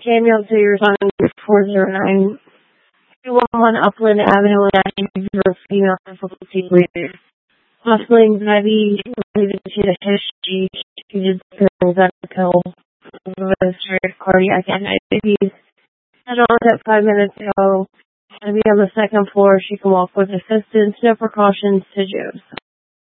Cameo to your son 409 211 Upland Avenue in for female difficulty breathing. Possible anxiety related to the history. She did pill with cardiac diabetes. Had on at 5 minutes ago. And be on the second floor. She can walk with assistance. No precautions to Joe's.